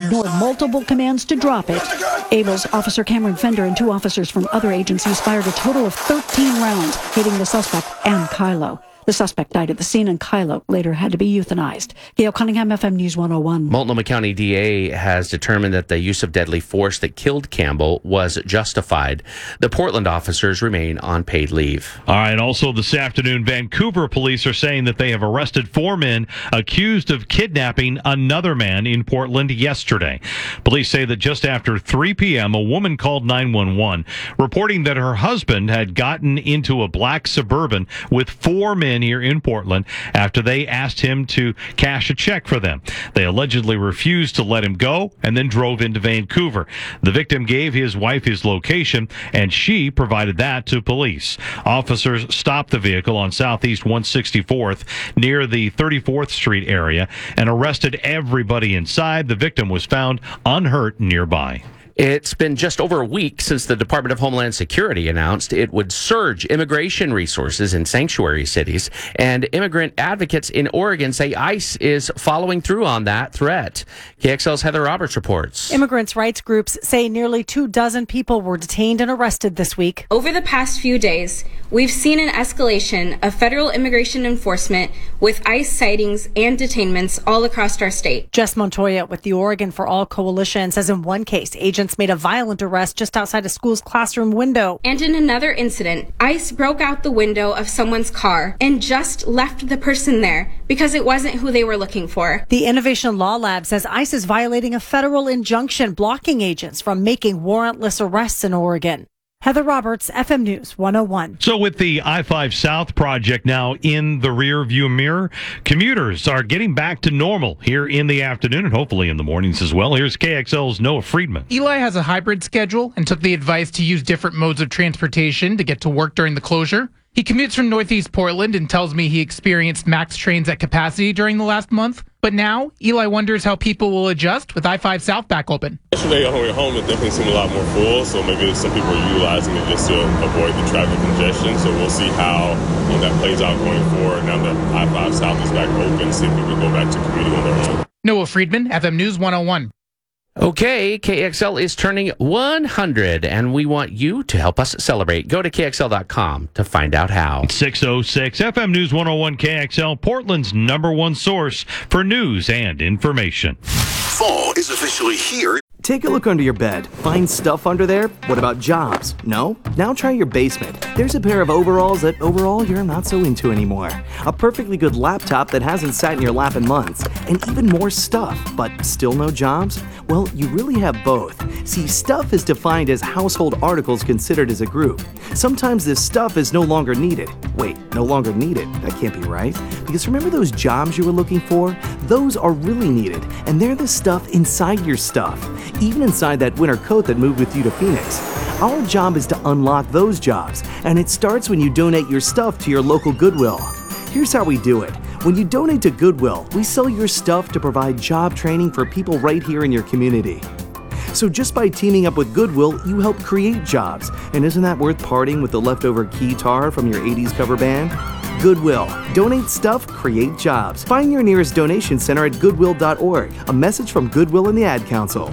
ignored multiple commands to drop it. Abel's Officer Cameron Fender and 2 officers from other agencies fired a total of 13 rounds, hitting the suspect and Kylo. The suspect died at the scene, and Kylo later had to be euthanized. Gail Cunningham, FM News 101. Multnomah County DA has determined that the use of deadly force that killed Campbell was justified. The Portland officers remain on paid leave. All right, also this afternoon, Vancouver police are saying that they have arrested 4 men accused of kidnapping another man in Portland yesterday. Police say that just after 3 p.m., a woman called 911, reporting that her husband had gotten into a black Suburban with 4 men here in Portland after they asked him to cash a check for them. They allegedly refused to let him go and then drove into Vancouver. The victim gave his wife his location, and she provided that to police. Officers stopped the vehicle on Southeast 164th near the 34th Street area and arrested everybody inside. The victim was found unhurt nearby. It's been just over a week since the Department of Homeland Security announced it would surge immigration resources in sanctuary cities, and immigrant advocates in Oregon say ICE is following through on that threat. KXL's Heather Roberts reports. Immigrants' rights groups say nearly 24 people were detained and arrested this week. Over the past few days, we've seen an escalation of federal immigration enforcement with ICE sightings and detainments all across our state. Jess Montoya with the Oregon for All Coalition says in one case, agents made a violent arrest just outside a school's classroom window. And in another incident, ICE broke out the window of someone's car and just left the person there because it wasn't who they were looking for. The Innovation Law Lab says ICE is violating a federal injunction blocking agents from making warrantless arrests in Oregon. Heather Roberts, FM News 101. So with the I-5 South project now in the rear view mirror, commuters are getting back to normal here in the afternoon and hopefully in the mornings as well. Here's KXL's Noah Friedman. Eli has a hybrid schedule and took the advice to use different modes of transportation to get to work during the closure. He commutes from Northeast Portland and tells me he experienced max trains at capacity during the last month. But now, Eli wonders how people will adjust with I-5 South back open. Yesterday on the way home, it definitely seemed a lot more full, so maybe some people are utilizing it just to avoid the traffic congestion. So we'll see how that plays out going forward now that I-5 South is back open, see if people go back to commuting on their own. Noah Friedman, FM News 101. Okay, KXL is turning 100, and we want you to help us celebrate. Go to KXL.com to find out how. 6:06, FM News 101 KXL, Portland's #1 source for news and information. Fall is officially here. Take a look under your bed. Find stuff under there? What about jobs? No? Now try your basement. There's a pair of overalls that overall you're not so into anymore. A perfectly good laptop that hasn't sat in your lap in months. And even more stuff, but still no jobs? Well, you really have both. See, stuff is defined as household articles considered as a group. Sometimes this stuff is no longer needed. Wait, no longer needed? That can't be right. Because remember those jobs you were looking for? Those are really needed, and they're the stuff inside your stuff. Even inside that winter coat that moved with you to Phoenix. Our job is to unlock those jobs, and it starts when you donate your stuff to your local Goodwill. Here's how we do it. When you donate to Goodwill, we sell your stuff to provide job training for people right here in your community. So just by teaming up with Goodwill, you help create jobs. And isn't that worth parting with the leftover guitar from your 80s cover band? Goodwill. Donate stuff, create jobs. Find your nearest donation center at goodwill.org. A message from Goodwill and the Ad Council.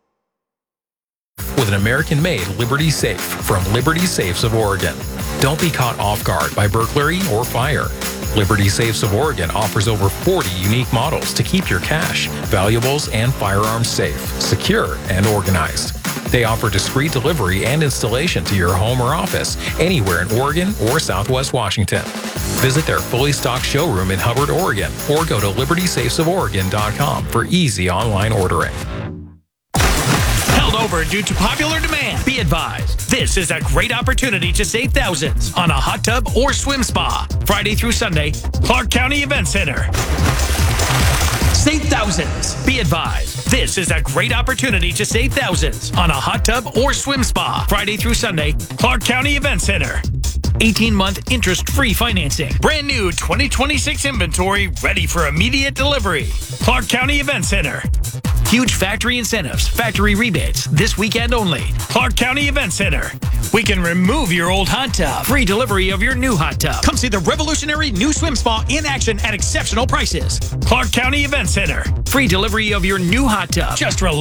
With an American-made Liberty Safe from Liberty Safes of Oregon. Don't be caught off guard by burglary or fire. Liberty Safes of Oregon offers over 40 unique models to keep your cash, valuables, and firearms safe, secure, and organized. They offer discreet delivery and installation to your home or office anywhere in Oregon or Southwest Washington. Visit their fully stocked showroom in Hubbard, Oregon, or go to libertysafesoforegon.com for easy online ordering. Held over due to popular demand. Be advised, this is a great opportunity to save thousands on a hot tub or swim spa. Friday through Sunday, Clark County Event Center. Save thousands. Be advised, this is a great opportunity to save thousands on a hot tub or swim spa. Friday through Sunday, Clark County Event Center. 18-month interest-free financing. Brand new 2026 inventory ready for immediate delivery. Clark County Event Center. Huge factory incentives, factory rebates, this weekend only. Clark County Event Center. We can remove your old hot tub. Free delivery of your new hot tub. Come see the revolutionary new swim spa in action at exceptional prices. Clark County Event Center. Free delivery of your new hot tub. Just relax.